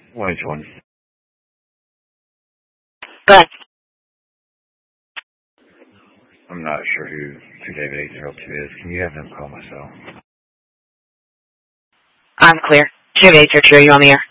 Which one? But I'm not sure who David 802 is. Can you have them call my cell? I'm clear. 2 8 are you on the air?